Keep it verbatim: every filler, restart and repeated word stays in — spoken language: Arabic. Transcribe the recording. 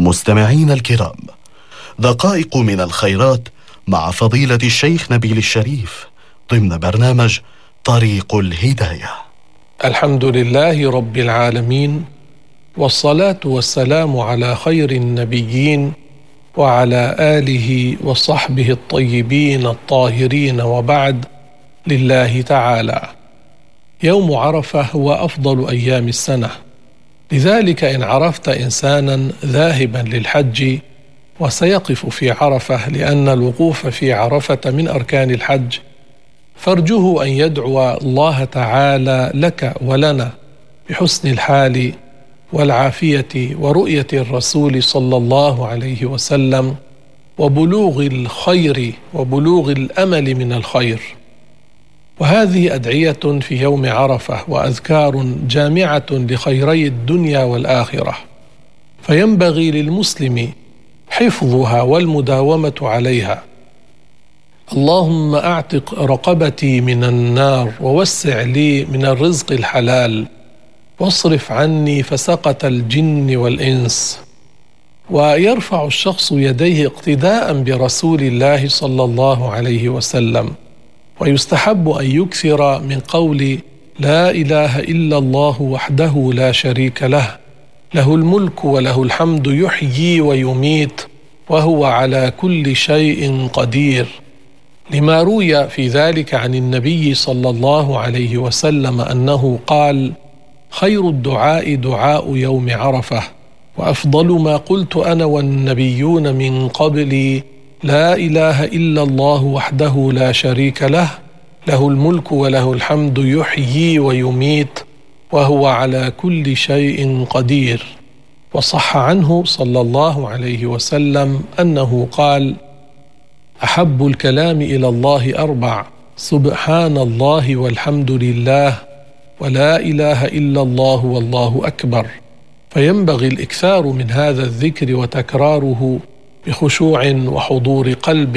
مستمعين الكرام، دقائق من الخيرات مع فضيلة الشيخ نبيل الشريف ضمن برنامج طريق الهداية. الحمد لله رب العالمين، والصلاة والسلام على خير النبيين وعلى آله وصحبه الطيبين الطاهرين، وبعد. لله تعالى. يوم عرفة هو أفضل أيام السنة، لذلك إن عرفت إنسانا ذاهبا للحج وسيقف في عرفة، لأن الوقوف في عرفة من أركان الحج، فارجه أن يدعو الله تعالى لك ولنا بحسن الحال والعافية ورؤية الرسول صلى الله عليه وسلم وبلوغ الخير وبلوغ الأمل من الخير. وهذه أدعية في يوم عرفة وأذكار جامعة لخيري الدنيا والآخرة، فينبغي للمسلم حفظها والمداومة عليها. اللهم أعتق رقبتي من النار، ووسع لي من الرزق الحلال، واصرف عني فسقة الجن والإنس. ويرفع الشخص يديه اقتداء برسول الله صلى الله عليه وسلم، ويستحب أن يكثر من قول لا إله إلا الله وحده لا شريك له، له الملك وله الحمد يحيي ويميت وهو على كل شيء قدير، لما روي في ذلك عن النبي صلى الله عليه وسلم أنه قال: خير الدعاء دعاء يوم عرفة، وأفضل ما قلت أنا والنبيون من قبلي لا إله إلا الله وحده لا شريك له، له الملك وله الحمد يحيي ويميت وهو على كل شيء قدير. وصح عنه صلى الله عليه وسلم أنه قال: أحب الكلام إلى الله أربع: سبحان الله والحمد لله ولا إله إلا الله والله أكبر. فينبغي الإكثار من هذا الذكر وتكراره بخشوع وحضور قلب